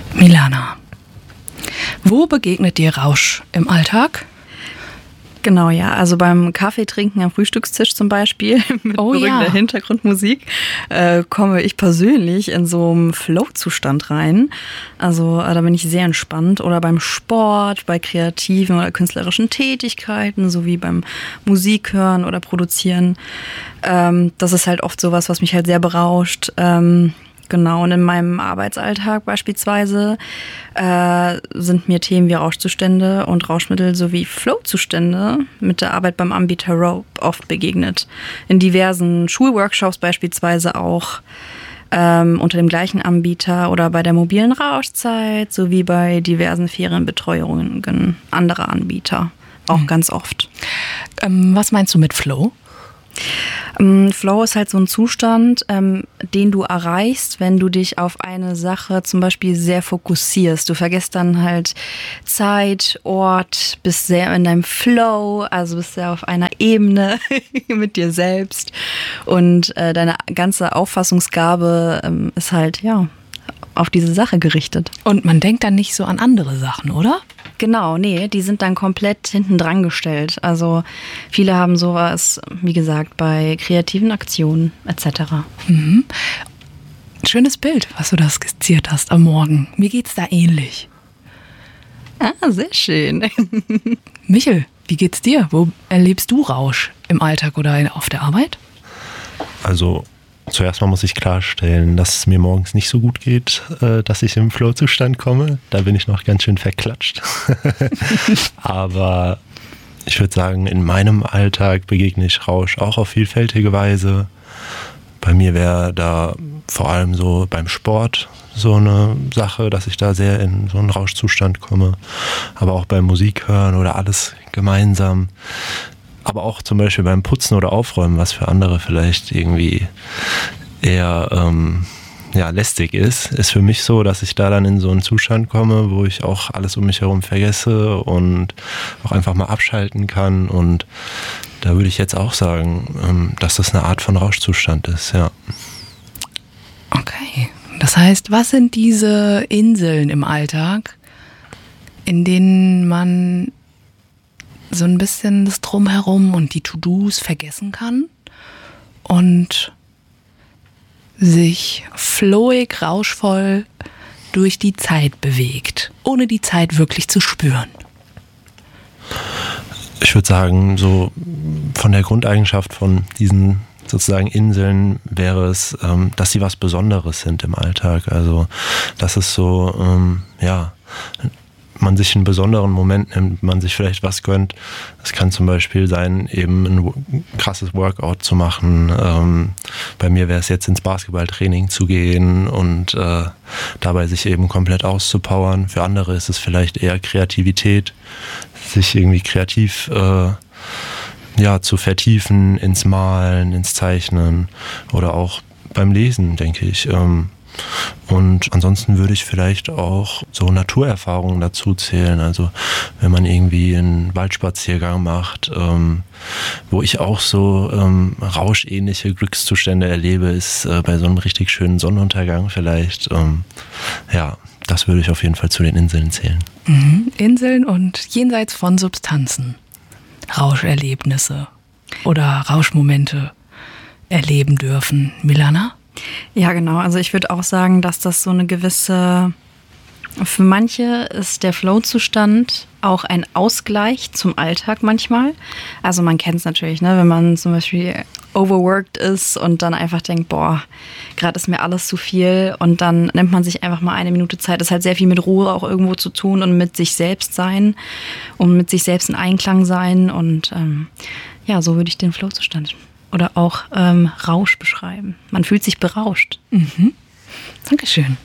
Milana, wo begegnet dir Rausch im Alltag? Genau, ja. Also beim Kaffeetrinken am Frühstückstisch zum Beispiel mit beruhigender Hintergrundmusik komme ich persönlich in so einen Flow-Zustand rein. Also da bin ich sehr entspannt. Oder beim Sport, bei kreativen oder künstlerischen Tätigkeiten, sowie beim Musik hören oder produzieren. Das ist halt oft sowas, was mich halt sehr berauscht. Genau, und in meinem Arbeitsalltag beispielsweise sind mir Themen wie Rauschzustände und Rauschmittel sowie Flow-Zustände mit der Arbeit beim Anbieter Rope oft begegnet. In diversen Schulworkshops beispielsweise auch unter dem gleichen Anbieter oder bei der mobilen Rauschzeit sowie bei diversen Ferienbetreuungen anderer Anbieter. Auch ganz oft. Was meinst du mit Flow? Flow ist halt so ein Zustand, den du erreichst, wenn du dich auf eine Sache zum Beispiel sehr fokussierst. Du vergisst dann halt Zeit, Ort, bist sehr in deinem Flow, also bist sehr auf einer Ebene mit dir selbst und deine ganze Auffassungsgabe ist halt, auf diese Sache gerichtet. Und man denkt dann nicht so an andere Sachen, oder? Genau, nee, die sind dann komplett hinten dran gestellt. Also viele haben sowas, wie gesagt, bei kreativen Aktionen etc. Mhm. Schönes Bild, was du da skizziert hast am Morgen. Mir geht's da ähnlich. Ah, sehr schön. Michel, wie geht's dir? Wo erlebst du Rausch? Im Alltag oder auf der Arbeit? Also zuerst mal muss ich klarstellen, dass es mir morgens nicht so gut geht, dass ich im Flow-Zustand komme. Da bin ich noch ganz schön verklatscht. Aber ich würde sagen, in meinem Alltag begegne ich Rausch auch auf vielfältige Weise. Bei mir wäre da vor allem so beim Sport so eine Sache, dass ich da sehr in so einen Rauschzustand komme. Aber auch beim Musik hören oder alles gemeinsam. Aber auch zum Beispiel beim Putzen oder Aufräumen, was für andere vielleicht irgendwie eher lästig ist für mich so, dass ich da dann in so einen Zustand komme, wo ich auch alles um mich herum vergesse und auch einfach mal abschalten kann. Und da würde ich jetzt auch sagen, dass das eine Art von Rauschzustand ist, ja. Okay, das heißt, was sind diese Inseln im Alltag, in denen man so ein bisschen das Drumherum und die To-Dos vergessen kann und sich flowig, rauschvoll durch die Zeit bewegt, ohne die Zeit wirklich zu spüren? Ich würde sagen, so von der Grundeigenschaft von diesen sozusagen Inseln wäre es, dass sie was Besonderes sind im Alltag. Also dass es so, man sich einen besonderen Moment nimmt, man sich vielleicht was gönnt. Es kann zum Beispiel sein, eben ein krasses Workout zu machen. Bei mir wäre es jetzt ins Basketballtraining zu gehen und dabei sich eben komplett auszupowern. Für andere ist es vielleicht eher Kreativität, sich irgendwie kreativ zu vertiefen ins Malen, ins Zeichnen oder auch beim Lesen, denke ich. Und ansonsten würde ich vielleicht auch so Naturerfahrungen dazu zählen. Also wenn man irgendwie einen Waldspaziergang macht, wo ich auch so rauschähnliche Glückszustände erlebe, ist bei so einem richtig schönen Sonnenuntergang vielleicht. Das würde ich auf jeden Fall zu den Inseln zählen. Mhm. Inseln und jenseits von Substanzen. Rauschen oder Rauschmomente erleben dürfen. Milana? Ja, genau. Also ich würde auch sagen, dass das so eine gewisse, für manche ist der Flow-Zustand auch ein Ausgleich zum Alltag manchmal. Also man kennt es natürlich, ne, wenn man zum Beispiel overworked ist und dann einfach denkt, boah, gerade ist mir alles zu viel und dann nimmt man sich einfach mal eine Minute Zeit. Das hat sehr viel mit Ruhe auch irgendwo zu tun und mit sich selbst sein und mit sich selbst in Einklang sein und so würde ich den Flow-Zustand oder auch Rausch beschreiben. Man fühlt sich berauscht. Mhm. Dankeschön.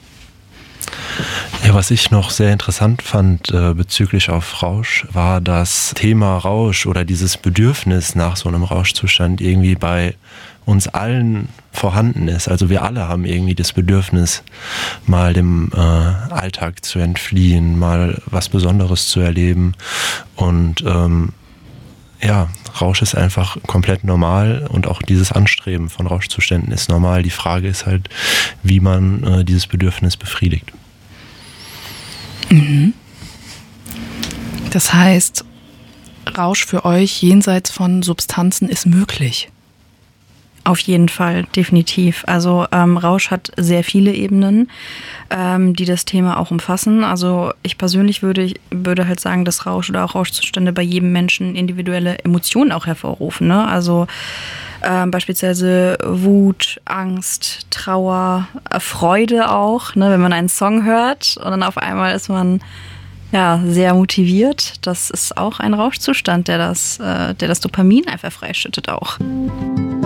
Ja, was ich noch sehr interessant fand bezüglich auf Rausch, war das Thema Rausch oder dieses Bedürfnis nach so einem Rauschzustand irgendwie bei uns allen vorhanden ist. Also wir alle haben irgendwie das Bedürfnis, mal dem Alltag zu entfliehen, mal was Besonderes zu erleben und Rausch ist einfach komplett normal und auch dieses Anstreben von Rauschzuständen ist normal. Die Frage ist halt, wie man dieses Bedürfnis befriedigt. Mhm. Das heißt, Rausch für euch jenseits von Substanzen ist möglich? Auf jeden Fall, definitiv. Also Rausch hat sehr viele Ebenen, die das Thema auch umfassen. Also ich persönlich würde halt sagen, dass Rausch oder auch Rauschzustände bei jedem Menschen individuelle Emotionen auch hervorrufen. Ne? Also beispielsweise Wut, Angst, Trauer, Freude auch, ne? Wenn man einen Song hört und dann auf einmal ist man sehr motiviert. Das ist auch ein Rauschzustand, der das Dopamin einfach freischüttet auch.